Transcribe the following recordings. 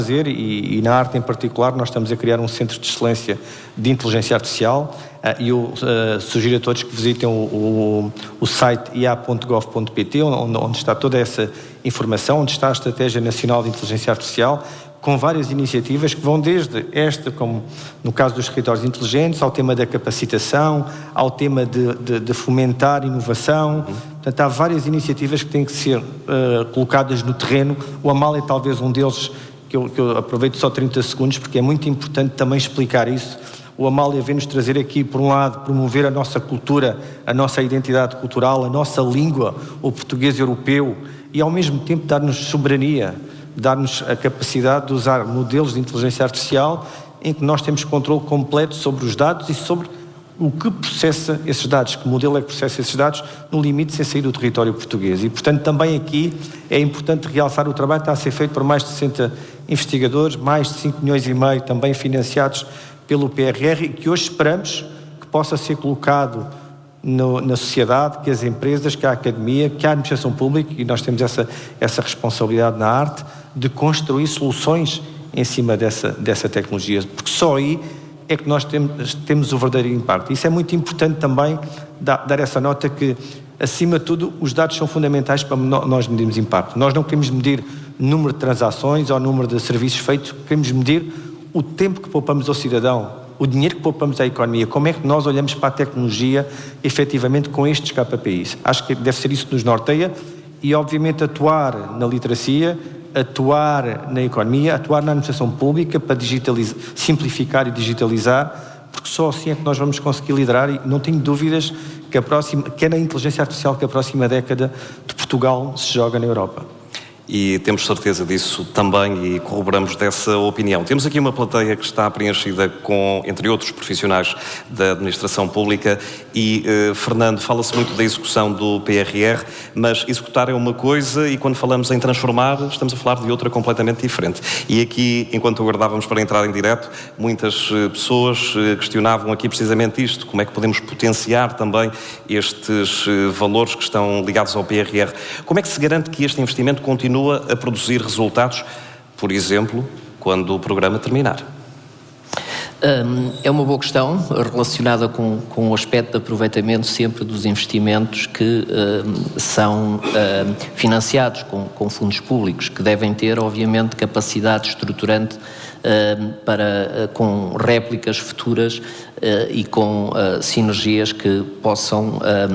fazer, e na arte em particular, nós estamos a criar um centro de excelência de inteligência artificial, e eu sugiro a todos que visitem o site ia.gov.pt, onde está toda essa informação, onde está a Estratégia Nacional de Inteligência Artificial, com várias iniciativas que vão desde esta, como no caso dos territórios inteligentes, ao tema da capacitação, ao tema de fomentar inovação. Portanto, há várias iniciativas que têm que ser colocadas no terreno. O Amal é talvez um deles, que eu aproveito só 30 segundos, porque é muito importante também explicar isso. O Amália vem-nos trazer aqui, por um lado, promover a nossa cultura, a nossa identidade cultural, a nossa língua, o português europeu, e ao mesmo tempo dar-nos soberania, dar-nos a capacidade de usar modelos de inteligência artificial em que nós temos controle completo sobre os dados e sobre o que processa esses dados, que modelo é que processa esses dados, no limite sem sair do território português. E, portanto, também aqui é importante realçar o trabalho que está a ser feito por mais de 60 investigadores, mais de 5,5 milhões também financiados pelo PRR, e que hoje esperamos que possa ser colocado na sociedade, que as empresas, que a academia, que a administração pública, e nós temos essa responsabilidade na arte, de construir soluções em cima dessa tecnologia, porque só aí é que nós temos o verdadeiro impacto. Isso é muito importante também dar essa nota que, acima de tudo, os dados são fundamentais para nós medirmos impacto. Nós não queremos medir número de transações ou número de serviços feitos, queremos medir o tempo que poupamos ao cidadão, o dinheiro que poupamos à economia, como é que nós olhamos para a tecnologia efetivamente com estes KPIs. Acho que deve ser isso que nos norteia e, obviamente, atuar na literacia, atuar na economia, atuar na administração pública para simplificar e digitalizar, porque só assim é que nós vamos conseguir liderar, e não tenho dúvidas que é na inteligência artificial que a próxima década de Portugal se joga na Europa. E temos certeza disso também e corroboramos dessa opinião. Temos aqui uma plateia que está preenchida com, entre outros profissionais da administração pública e, Fernando, fala-se muito da execução do PRR, mas executar é uma coisa e quando falamos em transformar, estamos a falar de outra completamente diferente. E aqui, enquanto aguardávamos para entrar em direto, muitas pessoas questionavam aqui precisamente isto, como é que podemos potenciar também estes valores que estão ligados ao PRR. Como é que se garante que este investimento continua a produzir resultados, por exemplo, quando o programa terminar? É uma boa questão relacionada com o aspecto de aproveitamento sempre dos investimentos que são financiados com fundos públicos, que devem ter, obviamente, capacidade estruturante com réplicas futuras e com sinergias que possam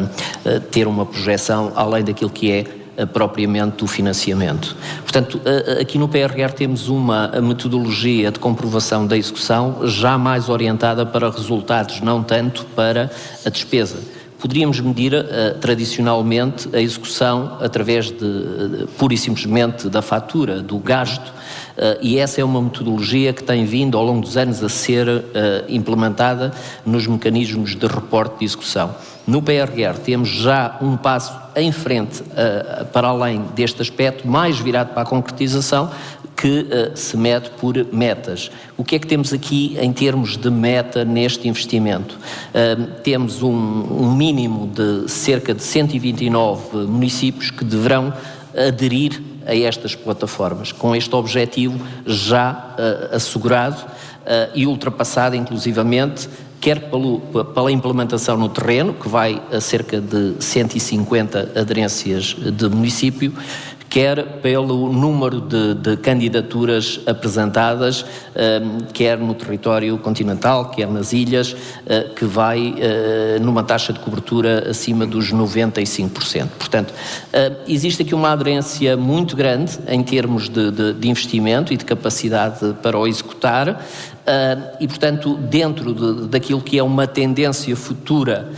ter uma projeção além daquilo que é propriamente do financiamento. Portanto, aqui no PRR temos uma metodologia de comprovação da execução já mais orientada para resultados, não tanto para a despesa. Poderíamos medir tradicionalmente a execução através pura e simplesmente da fatura, do gasto, e essa é uma metodologia que tem vindo ao longo dos anos a ser implementada nos mecanismos de reporte de execução. No PRR temos já um passo em frente para além deste aspecto, mais virado para a concretização, que se mede por metas. O que é que temos aqui em termos de meta neste investimento? Temos um mínimo de cerca de 129 municípios que deverão aderir a estas plataformas, com este objetivo já assegurado e ultrapassado inclusivamente, quer pela implementação no terreno, que vai a cerca de 150 aderências de município, quer pelo número de candidaturas apresentadas, quer no território continental, quer nas ilhas, que vai numa taxa de cobertura acima dos 95%. Portanto, existe aqui uma aderência muito grande em termos de investimento e de capacidade para o executar, e, portanto, dentro daquilo que é uma tendência futura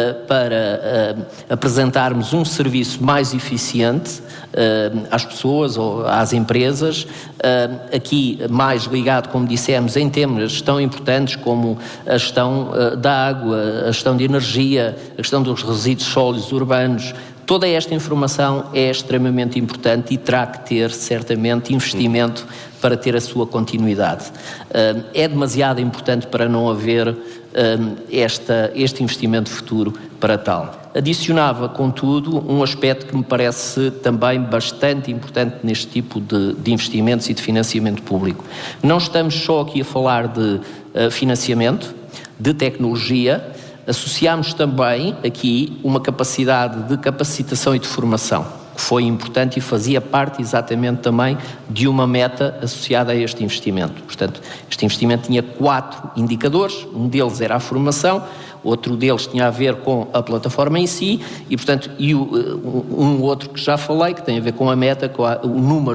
para apresentarmos um serviço mais eficiente às pessoas ou às empresas, aqui mais ligado, como dissemos, em temas tão importantes como a gestão da água, a gestão de energia, a questão dos resíduos sólidos urbanos. Toda esta informação é extremamente importante e terá que ter, certamente, investimento para ter a sua continuidade. É demasiado importante para não haver este investimento futuro para tal. Adicionava, contudo, um aspecto que me parece também bastante importante neste tipo de investimentos e de financiamento público. Não estamos só aqui a falar de financiamento, de tecnologia, associámos também aqui uma capacidade de capacitação e de formação, que foi importante e fazia parte exatamente também de uma meta associada a este investimento. Portanto, este investimento tinha 4 indicadores, um deles era a formação, outro deles tinha a ver com a plataforma em si e, portanto, um outro que já falei, que tem a ver com a meta, com o número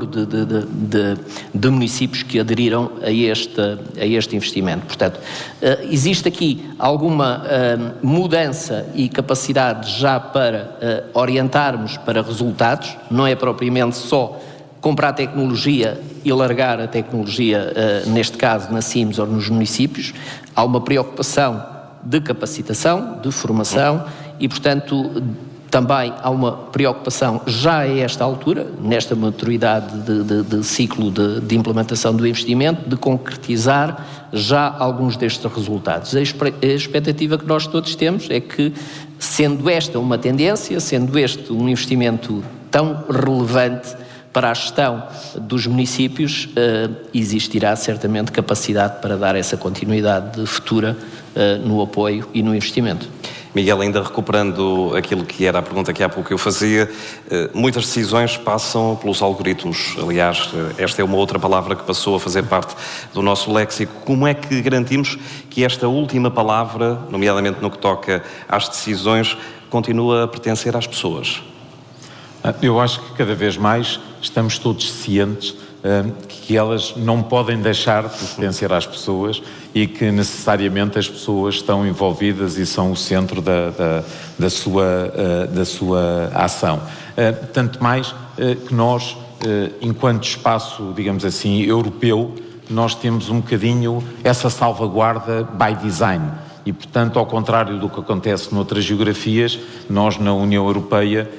de municípios que aderiram a este investimento. Portanto, existe aqui alguma mudança e capacidade já para orientarmos para resultados, não é propriamente só comprar tecnologia e largar a tecnologia, neste caso na CIMS ou nos municípios. Há uma preocupação de capacitação, de formação e, portanto, também há uma preocupação já a esta altura, nesta maturidade de ciclo de implementação do investimento, de concretizar já alguns destes resultados. A expectativa que nós todos temos é que, sendo esta uma tendência, sendo este um investimento tão relevante para a gestão dos municípios, existirá certamente capacidade para dar essa continuidade futura no apoio e no investimento. Miguel, ainda recuperando aquilo que era a pergunta que há pouco eu fazia, muitas decisões passam pelos algoritmos. Aliás, esta é uma outra palavra que passou a fazer parte do nosso léxico. Como é que garantimos que esta última palavra, nomeadamente no que toca às decisões, continua a pertencer às pessoas? Eu acho que cada vez mais estamos todos cientes que elas não podem deixar de pertencer às pessoas e que necessariamente as pessoas estão envolvidas e são o centro da sua ação. Tanto mais que nós, enquanto espaço, digamos assim, europeu, nós temos um bocadinho essa salvaguarda by design. E, portanto, ao contrário do que acontece noutras geografias, nós na União Europeia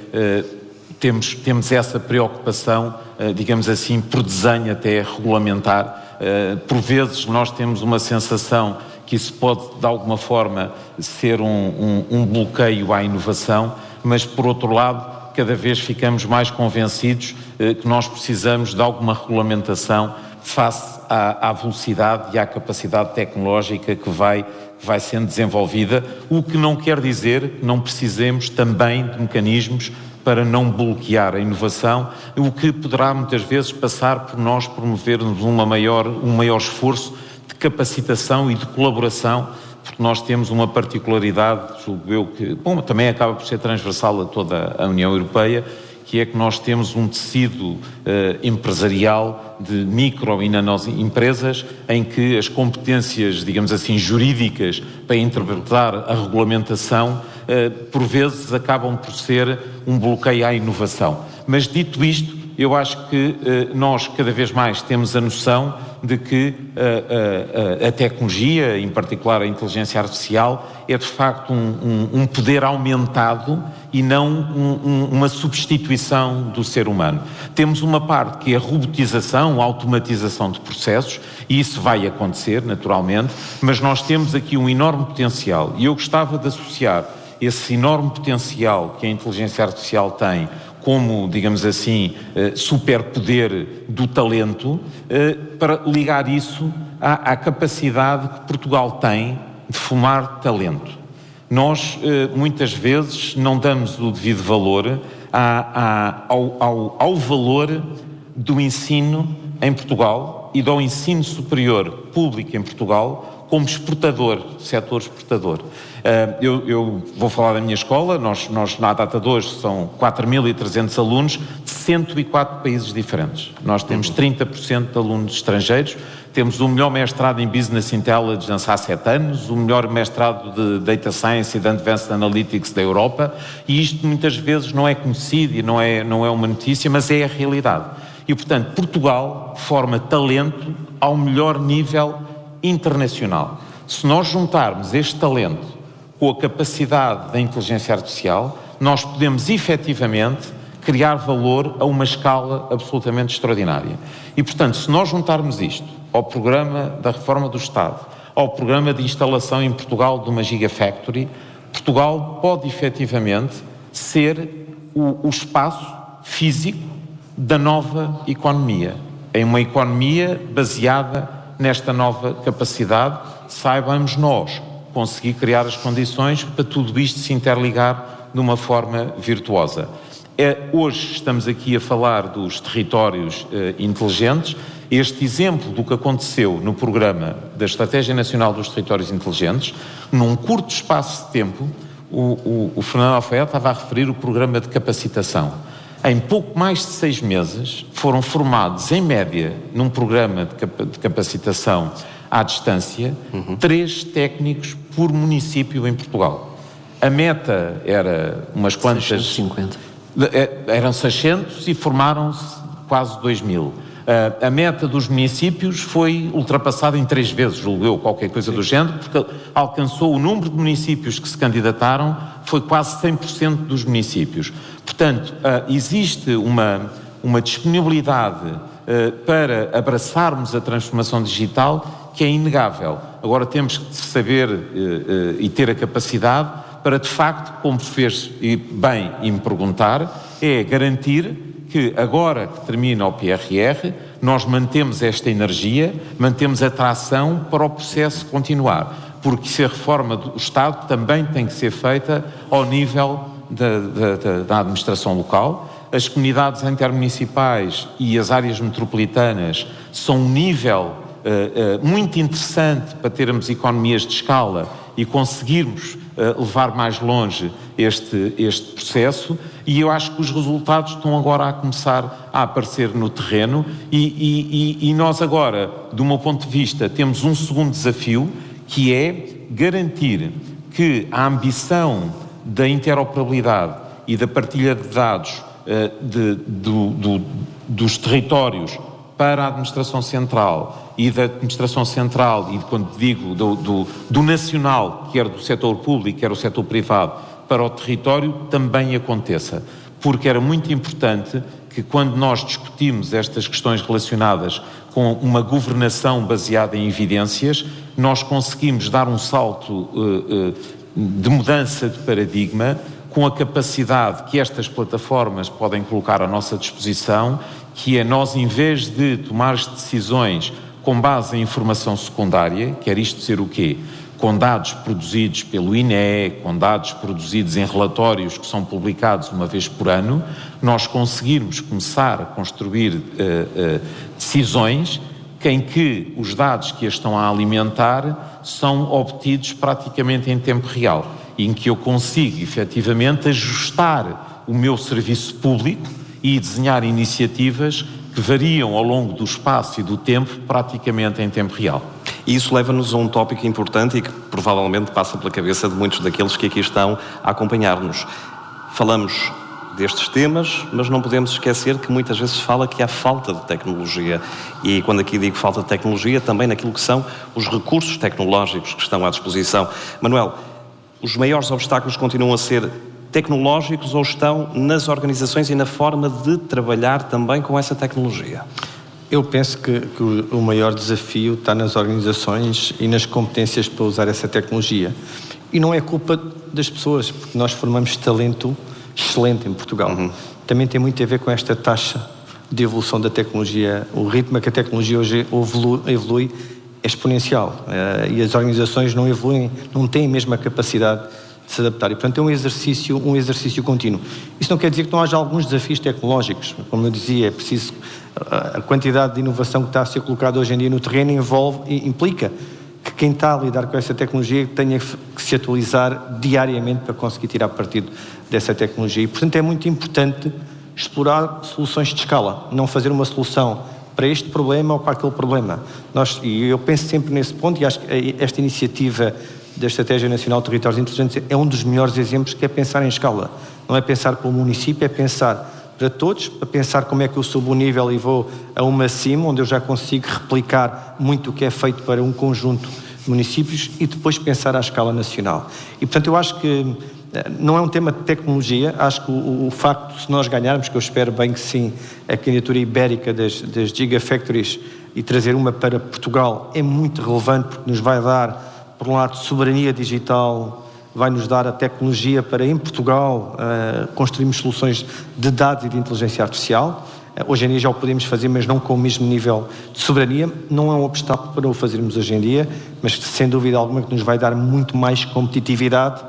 temos essa preocupação, digamos assim, por desenho até regulamentar. Por vezes nós temos uma sensação que isso pode, de alguma forma, ser um bloqueio à inovação, mas, por outro lado, cada vez ficamos mais convencidos que nós precisamos de alguma regulamentação face à velocidade e à capacidade tecnológica que vai sendo desenvolvida, o que não quer dizer que não precisemos também de mecanismos para não bloquear a inovação, o que poderá muitas vezes passar por nós promovermos um maior esforço de capacitação e de colaboração, porque nós temos uma particularidade, julgo eu, que também acaba por ser transversal a toda a União Europeia, que é que nós temos um tecido empresarial de micro e nanoempresas em que as competências, digamos assim, jurídicas para interpretar a regulamentação, por vezes acabam por ser um bloqueio à inovação. Mas dito isto, eu acho que nós cada vez mais temos a noção de que a tecnologia, em particular a inteligência artificial, é de facto um poder aumentado e não uma substituição do ser humano. Temos uma parte que é a robotização, a automatização de processos, e isso vai acontecer naturalmente, mas nós temos aqui um enorme potencial e eu gostava de associar esse enorme potencial que a inteligência artificial tem como, digamos assim, superpoder do talento, para ligar isso à capacidade que Portugal tem de formar talento. Nós, muitas vezes, não damos o devido valor ao valor do ensino em Portugal e do ensino superior público em Portugal como exportador, setor exportador. Eu vou falar da minha escola, nós na data de hoje são 4.300 alunos de 104 países diferentes. Nós temos 30% de alunos estrangeiros, temos o melhor mestrado em Business Intelligence há 7 anos, o melhor mestrado de Data Science e de Advanced Analytics da Europa, e isto muitas vezes não é conhecido e não é uma notícia, mas é a realidade. E, portanto, Portugal forma talento ao melhor nível internacional. Se nós juntarmos este talento com a capacidade da inteligência artificial, nós podemos efetivamente criar valor a uma escala absolutamente extraordinária. E, portanto, se nós juntarmos isto ao programa da reforma do Estado, ao programa de instalação em Portugal de uma Gigafactory, Portugal pode efetivamente ser o espaço físico da nova economia. É uma economia baseada nesta nova capacidade, saibamos nós conseguir criar as condições para tudo isto se interligar de uma forma virtuosa. Hoje estamos aqui a falar dos territórios inteligentes. Este exemplo do que aconteceu no programa da Estratégia Nacional dos Territórios Inteligentes, num curto espaço de tempo, o Fernando Alfaiate estava a referir o programa de capacitação. Em pouco mais de 6 meses foram formados, em média, num programa de capacitação à distância, 3 técnicos por município em Portugal. A meta era umas quantas... 650. Eram 600 e formaram-se quase 2.000. A meta dos municípios foi ultrapassada em 3 vezes, julgo eu, qualquer coisa do género, porque alcançou o número de municípios que se candidataram, foi quase 100% dos municípios. Portanto, existe uma disponibilidade para abraçarmos a transformação digital que é inegável. Agora temos que saber e ter a capacidade para, de facto, como fez bem em me perguntar, é garantir que agora que termina o PRR, nós mantemos esta energia, mantemos a tração para o processo continuar, porque se a reforma do Estado também tem que ser feita ao nível da administração local. As comunidades intermunicipais e as áreas metropolitanas são um nível muito interessante para termos economias de escala e conseguirmos levar mais longe este processo, e eu acho que os resultados estão agora a começar a aparecer no terreno e nós agora, do meu ponto de vista, temos um segundo desafio, que é garantir que a ambição da interoperabilidade e da partilha de dados dos territórios para a administração central e da administração central, e quando digo do nacional, quer do setor público, quer do setor privado, para o território, também aconteça. Porque era muito importante que, quando nós discutimos estas questões relacionadas com uma governação baseada em evidências, nós conseguimos dar um salto de mudança de paradigma, com a capacidade que estas plataformas podem colocar à nossa disposição, que é nós, em vez de tomar as decisões com base em informação secundária, quer isto dizer o quê? Com dados produzidos pelo INE, com dados produzidos em relatórios que são publicados uma vez por ano, nós conseguirmos começar a construir decisões em que os dados que as estão a alimentar são obtidos praticamente em tempo real, em que eu consigo, efetivamente, ajustar o meu serviço público e desenhar iniciativas que variam ao longo do espaço e do tempo, praticamente em tempo real. E isso leva-nos a um tópico importante e que provavelmente passa pela cabeça de muitos daqueles que aqui estão a acompanhar-nos. Falamos destes temas, mas não podemos esquecer que muitas vezes se fala que há falta de tecnologia. E quando aqui digo falta de tecnologia, também naquilo que são os recursos tecnológicos que estão à disposição. Manuel, os maiores obstáculos continuam a ser tecnológicos ou estão nas organizações e na forma de trabalhar também com essa tecnologia? Eu penso que o maior desafio está nas organizações e nas competências para usar essa tecnologia. E não é culpa das pessoas, porque nós formamos talento excelente em Portugal. Também tem muito a ver com esta taxa de evolução da tecnologia. O ritmo que a tecnologia hoje evolui é exponencial. E as organizações não evoluem, não têm a mesma capacidade de se adaptar. E, portanto, é um exercício contínuo. Isso não quer dizer que não haja alguns desafios tecnológicos. Como eu dizia, é preciso... A quantidade de inovação que está a ser colocada hoje em dia no terreno implica que quem está a lidar com essa tecnologia tenha que se atualizar diariamente para conseguir tirar partido dessa tecnologia. E, portanto, é muito importante explorar soluções de escala, não fazer uma solução para este problema ou para aquele problema. E eu penso sempre nesse ponto, e acho que esta iniciativa da Estratégia Nacional de Territórios Inteligentes é um dos melhores exemplos, que é pensar em escala. Não é pensar para o município, é pensar para todos, para pensar como é que eu subo o nível e vou a uma cima, onde eu já consigo replicar muito o que é feito para um conjunto de municípios, e depois pensar à escala nacional. E, portanto, eu acho que não é um tema de tecnologia. Acho que o facto, se nós ganharmos, que eu espero bem que sim, a candidatura ibérica das Gigafactories e trazer uma para Portugal é muito relevante, porque nos vai dar, por um lado, soberania digital, vai nos dar a tecnologia para, em Portugal, construirmos soluções de dados e de inteligência artificial. Hoje em dia já o podemos fazer, mas não com o mesmo nível de soberania. Não é um obstáculo para o fazermos hoje em dia, mas sem dúvida alguma que nos vai dar muito mais competitividade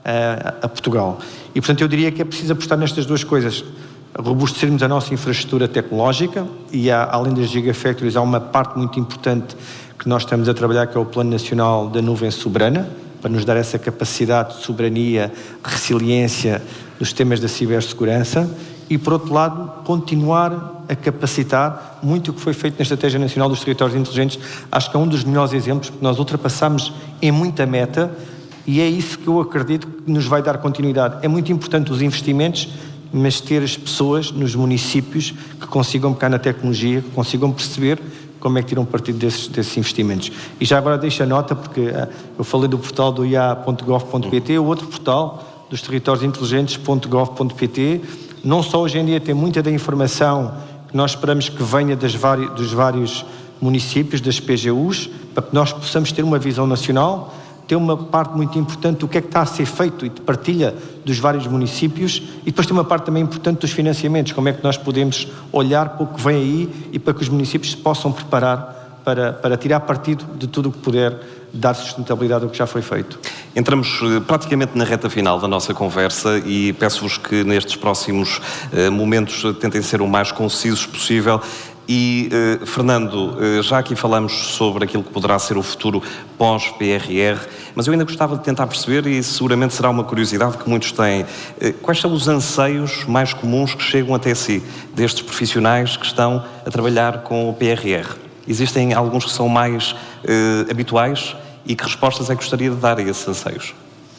a Portugal. E, portanto, eu diria que é preciso apostar nestas duas coisas. Robustecermos a nossa infraestrutura tecnológica e, além das Gigafactories, há uma parte muito importante que nós estamos a trabalhar, que é o Plano Nacional da Nuvem Soberana, para nos dar essa capacidade de soberania, resiliência nos temas da cibersegurança e, por outro lado, continuar a capacitar muito o que foi feito na Estratégia Nacional dos Territórios Inteligentes. Acho que é um dos melhores exemplos, porque nós ultrapassamos em muita meta e é isso que eu acredito que nos vai dar continuidade. É muito importante os investimentos, mas ter as pessoas nos municípios que consigam pegar na tecnologia, que consigam perceber como é que tiram partido desses investimentos. E já agora deixo a nota, porque eu falei do portal do ia.gov.pt, o outro portal dos territórios inteligentes.gov.pt, não só hoje em dia tem muita da informação que nós esperamos que venha dos vários municípios, das PGUs, para que nós possamos ter uma visão nacional, ter uma parte muito importante do que é que está a ser feito e de partilha dos vários municípios, e depois tem uma parte também importante dos financiamentos, como é que nós podemos olhar para o que vem aí e para que os municípios se possam preparar para tirar partido de tudo o que puder dar sustentabilidade ao que já foi feito. Entramos praticamente na reta final da nossa conversa e peço-vos que nestes próximos momentos tentem ser o mais concisos possível. E, Fernando, já aqui falamos sobre aquilo que poderá ser o futuro pós-PRR, mas eu ainda gostava de tentar perceber, e seguramente será uma curiosidade que muitos têm, quais são os anseios mais comuns que chegam até si, destes profissionais que estão a trabalhar com o PRR? Existem alguns que são mais habituais e que respostas é que gostaria de dar a esses anseios?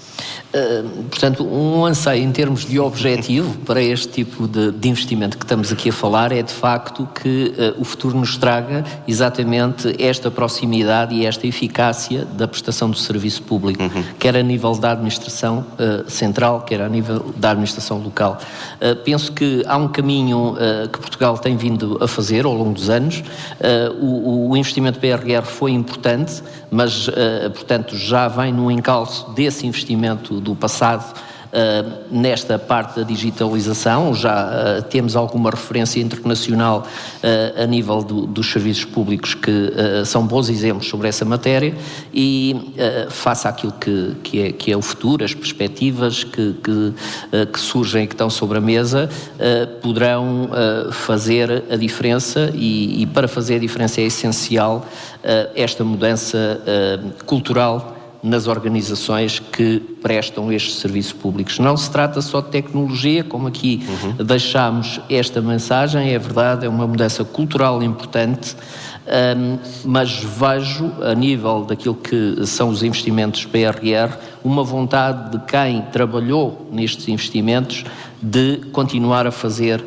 Portanto, um anseio em termos de objetivo para este tipo de investimento que estamos aqui a falar é de facto que o futuro nos traga exatamente esta proximidade e esta eficácia da prestação do serviço público, quer a nível da administração central, quer a nível da administração local. Penso que há um caminho que Portugal tem vindo a fazer ao longo dos anos. O investimento PRR foi importante, mas, portanto, já vem no encalço desse investimento do passado nesta parte da digitalização. Já temos alguma referência internacional a nível dos serviços públicos que são bons exemplos sobre essa matéria e face àquilo que é o futuro, as perspectivas que surgem e que estão sobre a mesa, poderão fazer a diferença e para fazer a diferença é essencial esta mudança cultural nas organizações que prestam estes serviços públicos. Não se trata só de tecnologia, como aqui deixámos esta mensagem, é verdade, é uma mudança cultural importante, mas vejo, a nível daquilo que são os investimentos PRR, uma vontade de quem trabalhou nestes investimentos de continuar a fazer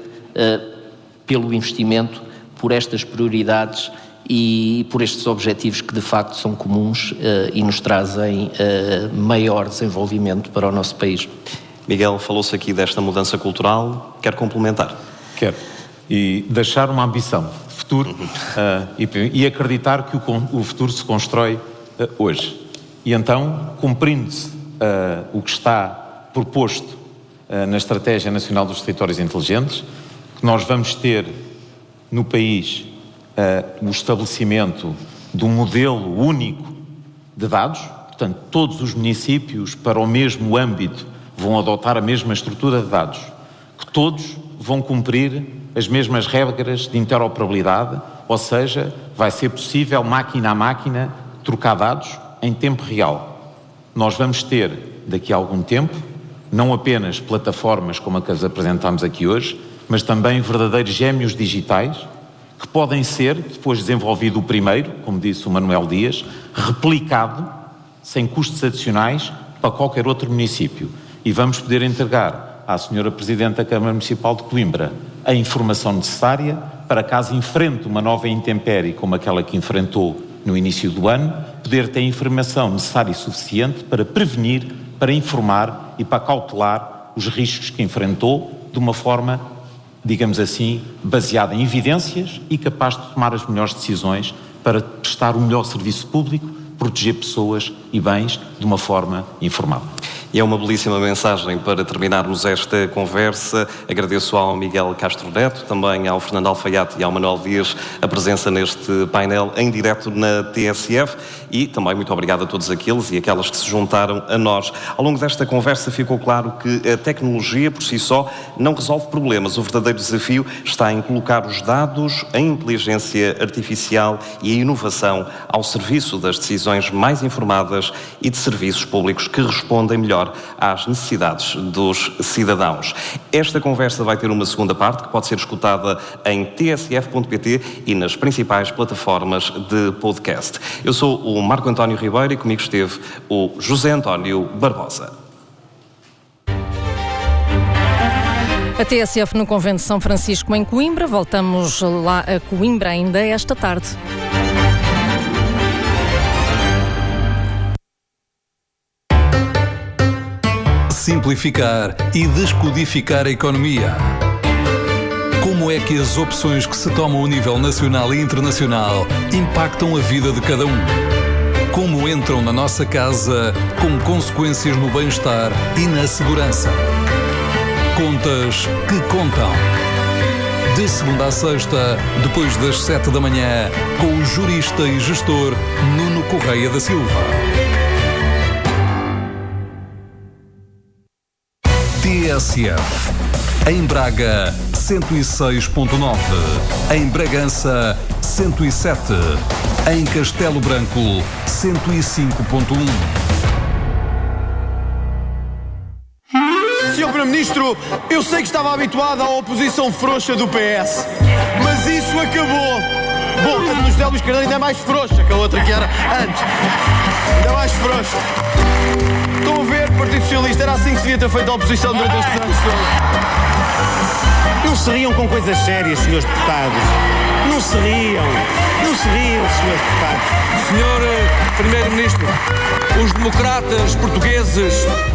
pelo investimento, por estas prioridades e por estes objetivos que de facto são comuns e nos trazem maior desenvolvimento para o nosso país. Miguel, falou-se aqui desta mudança cultural, quer complementar? Quero. E deixar uma ambição de futuro e acreditar que o futuro se constrói hoje. E então, cumprindo-se o que está proposto na Estratégia Nacional dos Territórios Inteligentes, que nós vamos ter no país o estabelecimento de um modelo único de dados, portanto, todos os municípios para o mesmo âmbito vão adotar a mesma estrutura de dados, que todos vão cumprir as mesmas regras de interoperabilidade, ou seja, vai ser possível, máquina a máquina, trocar dados em tempo real. Nós vamos ter, daqui a algum tempo, não apenas plataformas como a que as apresentámos aqui hoje, mas também verdadeiros gêmeos digitais, que podem ser, depois desenvolvido o primeiro, como disse o Manuel Dias, replicado, sem custos adicionais, para qualquer outro município. E vamos poder entregar à Sra. Presidente da Câmara Municipal de Coimbra a informação necessária para, caso enfrente uma nova intempérie como aquela que enfrentou no início do ano, poder ter a informação necessária e suficiente para prevenir, para informar e para cautelar os riscos que enfrentou de uma forma, digamos assim, baseada em evidências e capaz de tomar as melhores decisões para prestar o melhor serviço público, proteger pessoas e bens de uma forma informal. E é uma belíssima mensagem para terminarmos esta conversa. Agradeço ao Miguel Castro Neto, também ao Fernando Alfaiate e ao Manuel Dias a presença neste painel em direto na TSF e também muito obrigado a todos aqueles e aquelas que se juntaram a nós. Ao longo desta conversa ficou claro que a tecnologia por si só não resolve problemas. O verdadeiro desafio está em colocar os dados, a inteligência artificial e a inovação ao serviço das decisões mais informadas e de serviços públicos que respondem melhor às necessidades dos cidadãos. Esta conversa vai ter uma segunda parte que pode ser escutada em tsf.pt e nas principais plataformas de podcast. Eu sou o Marco António Ribeiro e comigo esteve o José António Barbosa. A TSF no Convento de São Francisco em Coimbra. Voltamos lá a Coimbra ainda esta tarde. Simplificar e descodificar a economia. Como é que as opções que se tomam a nível nacional e internacional impactam a vida de cada um? Como entram na nossa casa com consequências no bem-estar e na segurança? Contas que contam. De segunda a sexta, depois das 7 da manhã, com o jurista e gestor Nuno Correia da Silva. TSF. Em Braga, 106.9. Em Bragança, 107. Em Castelo Branco, 105.1. Senhor Primeiro-Ministro, eu sei que estava habituado à oposição frouxa do PS, mas isso acabou. Bom, a do José Luís Carneiro ainda é mais frouxa que a outra que era antes. Ainda mais frouxa. Estão a ver, Partido Socialista, era assim que se devia ter feito a oposição durante estes anos todos. Não se riam com coisas sérias, senhores deputados. Não se riam. Não se riam, senhores deputados. Senhor Primeiro-Ministro, os democratas portugueses